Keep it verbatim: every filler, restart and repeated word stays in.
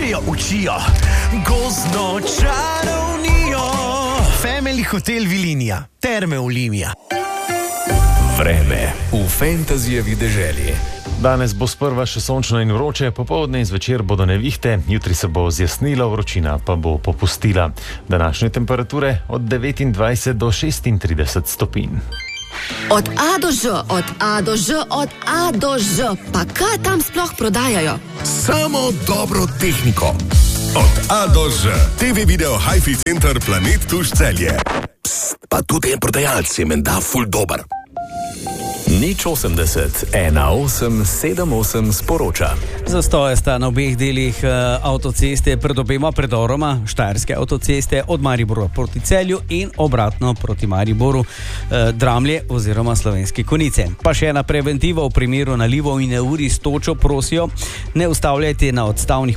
učejo, učijo gozdno čarovnijo. Family Hotel Vilinija, Terme Olimia. Vreme v Fantasyjevi deželi. Danes bo sprva še sončno in vroče, popoldne in zvečer bodo nevihte, jutri se bo zjasnila, vročina pa bo popustila. Današnje temperature od devetindvajset do šestintrideset stopinj. Od A do Ž, od A do Ž, od A do Ž. Pa kaj tam sploh prodajajo? Samo dobro tehniko. Od A do Ž. T V Video Hi-Fi Center Planet Tuš Celje. Psst, pa tudi en prodajalec je menda ful dober. Nič osemdeset, ena osem sedem osem sporoča. Zastoje sta na obeh delih uh, avtoceste pred obema predoroma, Štajerske avtoceste od Maribora proti Celju in obratno proti Mariboru, uh, Dramlje oziroma Slovenske Konjice. Pa še ena preventiva v primeru nalivov in neurij s točo prosijo, ne ustavljajte na odstavnih